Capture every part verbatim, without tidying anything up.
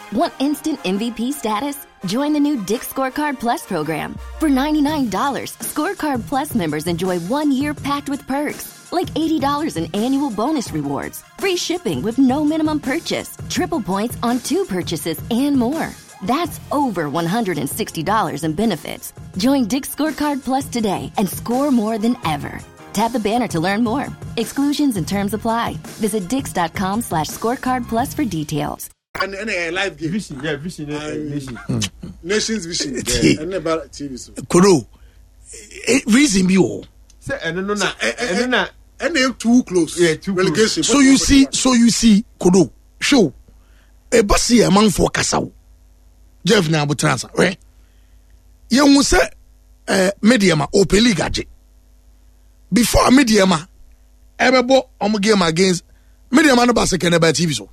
Want instant M V P status? Join the new Dick's Scorecard Plus program. For ninety-nine dollars, Scorecard Plus members enjoy one year packed with perks, like eighty dollars in annual bonus rewards, free shipping with no minimum purchase, triple points on two purchases, and more. That's over one hundred sixty dollars in benefits. Join Dick's Scorecard Plus today and score more than ever. Tap the banner to learn more. Exclusions and terms apply. Visit dix.com slash scorecard plus for details. And and a live game. Vision, yeah, vision, uh, nation. Nations vision. Yeah, and about T V so. Kodo. Reason be all. Say and no na and na and they too close. Yeah, too relegation. So you see, so you see, Kodo. Show. E basi e man for kasaw. Jeff na abutransa, right? Yen say eh mediama open league aje. Before mediama ebebo omo game against mediama no ba second about T V so.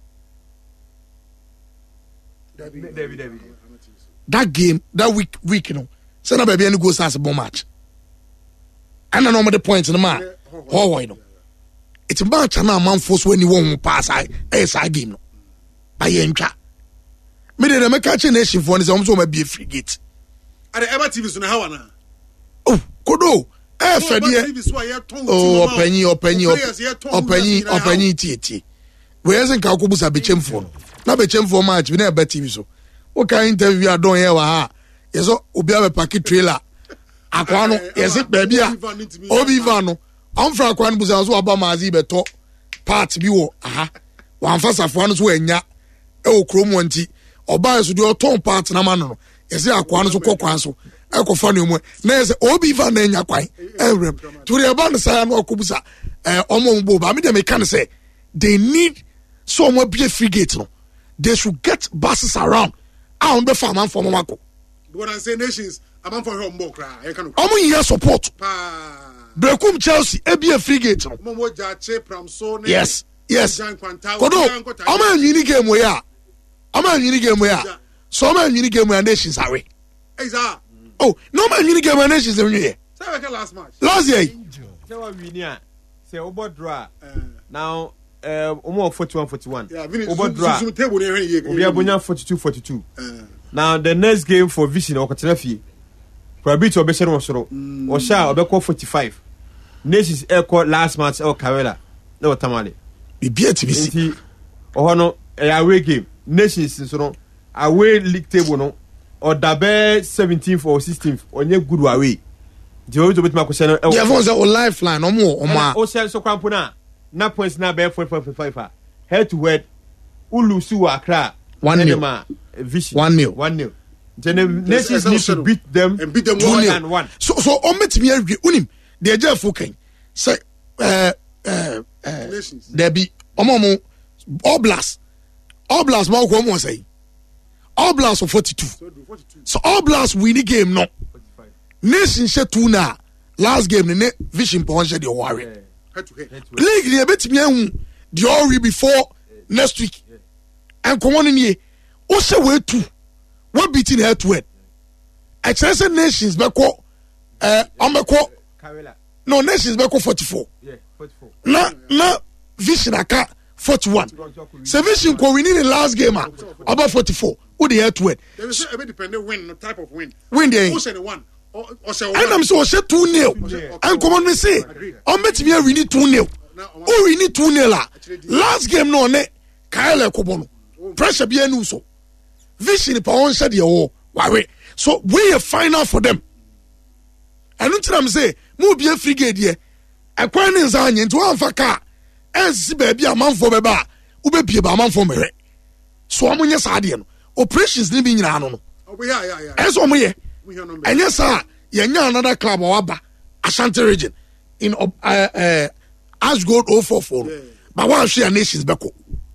David, David, David. That game, that week, week, you know, so now baby any goes as a bomb match. And I know the points in the man. Oh, you know, it's a match and a man force when you won't pass. I, it's a game. No, by Yenka. Me de me catch a nation for this. I'm so maybe a free gate. Are the ever T V so now how na? Oh, Kodo. Eh, Freddy. Oh, penny, or penny, or penny, or penny, T T. Where's in Kakubusa became for? Na be chem for match we na bet T V so o ka interview adon here wa ha yeso obi a packet trailer akwa no yesi baby a obi van no on fra akwa no busa so aba mazi beto part bi wo aha wan fa safo no so anya e o krom wanti oba so de o ton part na ma no yesi akwa no so kokwan so e ko fa no mu na yesi obi van na anya kwan ewrem to the aba no say no okubusa eh omo mbo ba me dem kan say they need so mo be free gate no. They should get buses around. I don't be for man for Mamako. What I'm saying, nations, I'm on for her more cry. I'm on your support. Brekum Chelsea, a be a free gate. Yes, yes. Kodo, I'm a unique game we are. I'm a unique game we are. So I'm a unique game where nations are. Oh, no man, unique game where nations are here. Last match. Last year. Say, Obo draw. Now, Uh, almost forty-one forty-one. Yeah, over draw. We are going forty-two forty-two. Now the next game for Vision or Katelafi. Probably to Besson was so. Or shall Obeko forty-five. Nations Airport last match or Carrera. No tamale. We beat to be or no away game. Nations so away league table no or Dabe seventeenth or sixteenth or near good away. The always bit my question. Yeah, was a lifeline no more or ma. O so crampona. Na points na be four point five head to head Ulusu Accra one nil Vision one nil one nil then nations need to beat them and beat them two one and one so so on met me unim the Jeff Fuken say uh uh there be omomo all blast all blast ma ko mo say all blast for forty-two so all blast win the game no nation share two na last game ne Vision pon share the worry head to head. League the bit me the already before next week. And come on in here. Also way two. What beating head to head? Excessive nations beko uh ameko no nations beko forty-four. Yeah, forty-four. Na na Vision aka forty-one. So Vision ko winning the last game about forty-four. Who the head to head? There is a bit dependent win, the type of win. Win the who said one? And I'm so say two nil. And come on me say, on met me we need two nil. Oh, we need two nil. Last game no ne Kyle Kobono. Pressure be enu so. Vision pa on said your worry. So we a final for them. And until I'm say, mo be a free gate here. A kwan in Zanya into one for car. As baby a man for beba. Ube be a man for me. So I'm on your side. Operations living in Ano. Oh, yeah, yeah, yeah. As on me. And yes, sir, you know another club or Abba, Ashanti region in uh, uh, Ashgold oh four four. Yeah. But one share nations beko.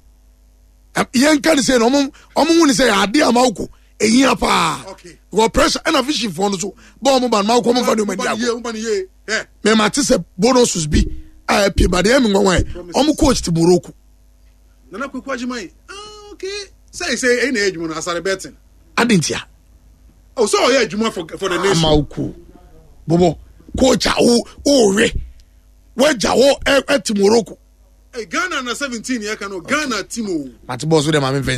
Yen can say no mum, omun say ade amauko, e yin pa. Okay. Go pressure and a fishing for so. Bo mo ban mauko mo fa do media. Yeah. Me mate say bonuses bi a pe ba de em nwan. Omu coach ti Morocco. Nana kwakwaji mai. Ah, okay. Say say e na edwuma na asare betting. Adentia. Oh, so yeah, Juma for for the nation. Amauku, Bobo, coach, oh, oh, re, where Jawo at Morocco. Hey, Ghana na seventeen, yeah, can Ghana Timo. Matibos with them, I'm